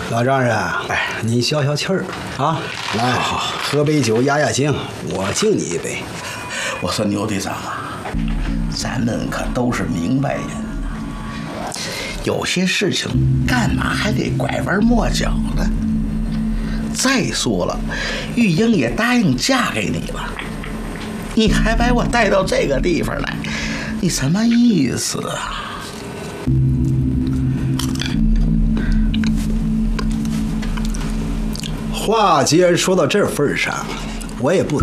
老丈人，哎，你消消气儿啊，来，喝杯酒压压惊，我敬你一杯。 我说牛队长啊，咱们可都是明白人呐，有些事情干嘛还得拐弯抹角呢？再说了，玉英也答应嫁给你了，你还把我带到这个地方来，你什么意思啊？ 话既然说到这份上，我也不